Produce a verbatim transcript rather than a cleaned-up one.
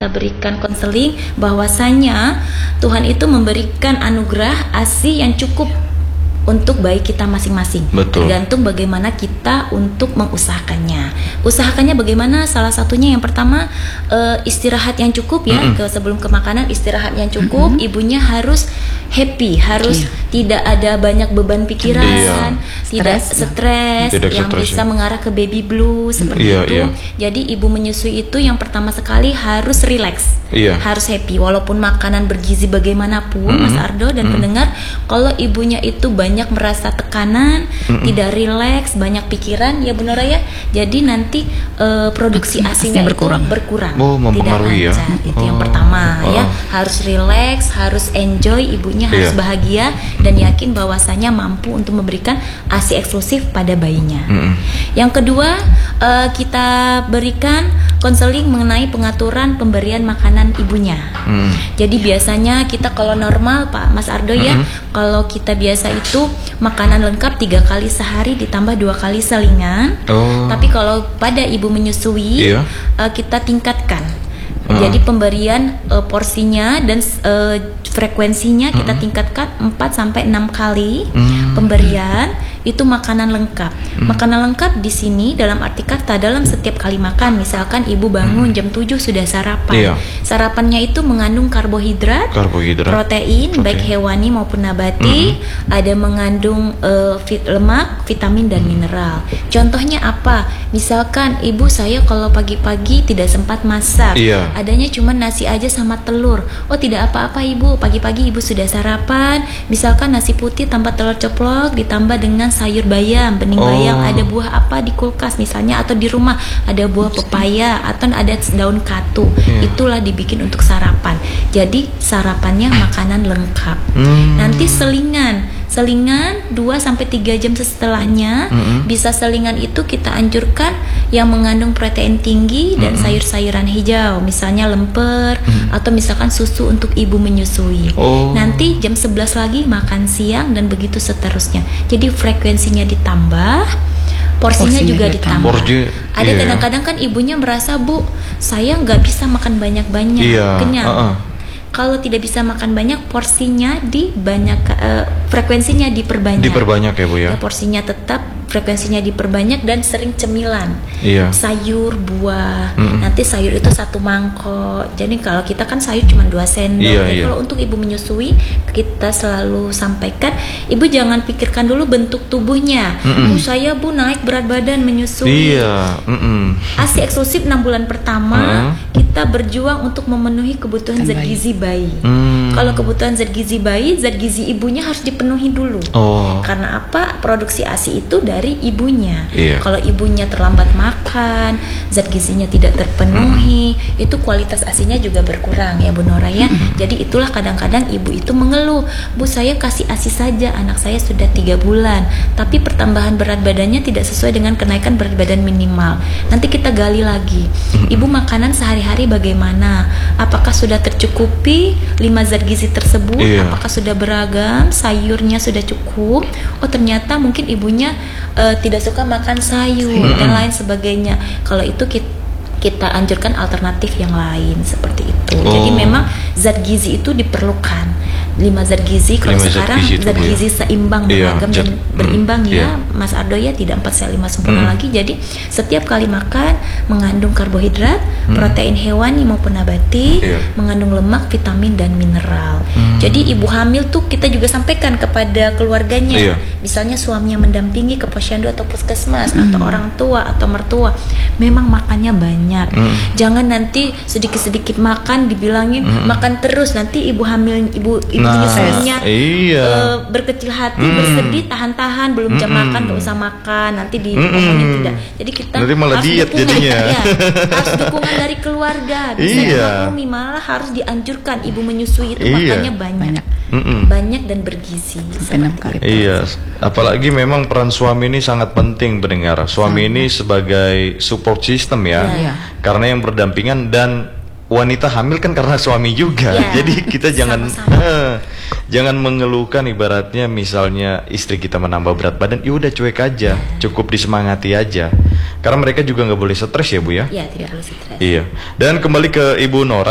kita berikan konseling bahwasanya Tuhan itu memberikan anugerah A S I yang cukup untuk bayi kita masing-masing. Betul. Tergantung bagaimana kita untuk mengusahakannya. Usahakannya bagaimana? Salah satunya yang pertama uh, istirahat yang cukup ya. Mm-hmm. Ke sebelum ke makanan istirahat yang cukup. Mm-hmm. Ibunya harus happy, harus yeah. tidak ada banyak beban pikiran, yeah. tidak stres yang stress, bisa ya. mengarah ke baby blue seperti yeah, itu. Yeah. Jadi ibu menyusui itu yang pertama sekali harus relax, yeah. harus happy. Walaupun makanan bergizi bagaimanapun, mm-hmm. Mas Ardo dan mm-hmm. pendengar, kalau ibunya itu banyak merasa tekanan, mm-hmm. tidak rileks, banyak pikiran, ya Bu Nora ya. Jadi nanti uh, produksi asinya berkurang, berkurang. Oh, mempengaruhi ya. Itu oh. yang pertama oh. ya, harus rileks, harus enjoy, ibunya harus yeah. bahagia dan yakin bahwasanya mampu untuk memberikan A S I eksklusif pada bayinya. Mm-hmm. Yang kedua, uh, kita berikan konseling mengenai pengaturan pemberian makanan ibunya. Mm. Jadi biasanya kita kalau normal Pak Mas Ardo ya, mm-hmm. kalau kita biasa itu makanan lengkap tiga kali sehari ditambah dua kali selingan. Oh. Tapi kalau pada ibu menyusui, yeah. uh, kita tingkatkan. Uh. Jadi pemberian uh, porsinya dan uh, frekuensinya kita uh-uh. tingkatkan empat sampai enam kali uh. pemberian. Itu makanan lengkap. Hmm. Makanan lengkap di sini dalam arti kata dalam setiap kali makan, misalkan ibu bangun hmm. jam tujuh sudah sarapan. Iya. Sarapannya itu mengandung karbohidrat, karbohidrat. protein okay. baik hewani maupun nabati, hmm. ada mengandung uh, fit, lemak, vitamin dan mineral. Contohnya apa? Misalkan ibu saya kalau pagi-pagi tidak sempat masak, iya. adanya cuma nasi aja sama telur. Oh tidak apa-apa ibu, pagi-pagi ibu sudah sarapan, misalkan nasi putih tanpa telur ceplok ditambah dengan sayur bayam, bening oh. bayam, ada buah apa di kulkas misalnya, atau di rumah ada buah pepaya atau ada daun katu, yeah. itulah dibikin untuk sarapan. Jadi sarapannya makanan lengkap. Mm. Nanti selingan, selingan dua sampai tiga jam setelahnya, mm-hmm. bisa selingan itu kita anjurkan yang mengandung protein tinggi dan mm-hmm. sayur-sayuran hijau, misalnya lemper mm-hmm. atau misalkan susu untuk ibu menyusui. Oh. Nanti jam sebelas lagi makan siang dan begitu seterusnya. Jadi frekuensinya ditambah, porsinya, porsinya juga ditambah. Porsi, ada yeah. kadang-kadang kan ibunya merasa, Bu, saya nggak bisa makan banyak-banyak, yeah. kenyang. Uh-uh. Kalau tidak bisa makan banyak, porsinya dibanyak, uh, frekuensinya diperbanyak. Diperbanyak ya Bu ya. Ya porsinya tetap, frekuensinya diperbanyak dan sering cemilan. Iya. Sayur, buah. Mm-hmm. Nanti sayur itu satu mangkok. Jadi kalau kita kan sayur cuma dua sendok. Iya, iya. Kalau untuk ibu menyusui, kita selalu sampaikan, ibu jangan pikirkan dulu bentuk tubuhnya. Mm-hmm. Bu saya Bu naik berat badan menyusui. Iya. Mm-hmm. A S I eksklusif enam bulan pertama, mm-hmm. kita berjuang untuk memenuhi kebutuhan zat gizi bayi. Hmm. Kalau kebutuhan zat gizi bayi, zat gizi ibunya harus dipenuhi dulu. Oh. Karena apa? Produksi A S I itu dari ibunya. Iya. Kalau ibunya terlambat makan, zat gizinya tidak terpenuhi, hmm. itu kualitas A S I-nya juga berkurang ya Bu Nora ya. Hmm. Jadi itulah kadang-kadang ibu itu mengeluh, Bu saya kasih A S I saja, anak saya sudah tiga bulan, tapi pertambahan berat badannya tidak sesuai dengan kenaikan berat badan minimal. Nanti kita gali lagi. Hmm. Ibu makanan sehari-hari bagaimana? Apakah sudah tercukupi lima zat gizi tersebut? Iya. Apakah sudah beragam? Sayurnya sudah cukup? Oh ternyata mungkin ibunya uh, tidak suka makan sayur hmm. dan lain sebagainya. Kalau itu kita, kita anjurkan alternatif yang lain seperti itu. Oh. Jadi memang zat gizi itu diperlukan. lima zat gizi kalau sekarang zat gizi, zat gizi seimbang, beragam iya, dan berimbang mm, ya, iya. Mas Ardo ya, tidak empat sehat lima sempurna mm. lagi. Jadi setiap kali makan mengandung karbohidrat, mm. protein hewani maupun nabati, iya. mengandung lemak, vitamin dan mineral. Mm. Jadi ibu hamil tuh kita juga sampaikan kepada keluarganya, iya. misalnya suaminya mendampingi ke posyandu atau puskesmas mm. atau orang tua atau mertua, memang makannya banyak. Mm. Jangan nanti sedikit-sedikit makan dibilangin mm. makan terus, nanti ibu hamil ibu ibu nah, menyusuinya iya. uh, berkecil hati, mm. bersedih, tahan-tahan, belum jam mm. makan, gak usah makan, nanti di pokoknya tidak. Jadi kita nanti malah harus diet dukungan, jadinya. ya, harus dukungan dari keluarga. Bisa iya. dimaklumi, malah harus dianjurkan ibu menyusui itu iya. makannya banyak, banyak, banyak dan bergizi. enam kali. Iya, apalagi memang peran suami ini sangat penting pendengar. Suami Sama. ini sebagai support system ya, ya. karena yang berdampingan, dan wanita hamil kan karena suami juga, yeah. jadi kita jangan eh, jangan mengeluhkan ibaratnya misalnya istri kita menambah berat badan, ya udah cuek aja, cukup disemangati aja, karena mereka juga nggak boleh stres ya Bu ya. Iya, tidak boleh stres. Iya, dan kembali ke Ibu Nora.